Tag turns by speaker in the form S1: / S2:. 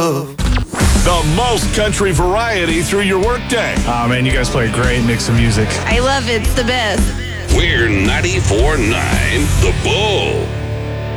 S1: love.
S2: The most country variety through your workday.
S3: Oh, man, you guys play a great mix of music.
S4: I love it. It's the best.
S5: We're 94.9 The Bull.